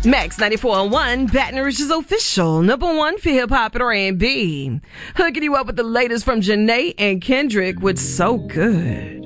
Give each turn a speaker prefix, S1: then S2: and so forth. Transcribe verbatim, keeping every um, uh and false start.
S1: Max ninety-four point one, Baton Rouge's official number one for hip hop and R and B. Hooking you up with the latest from Janae and Kendrick with So Good.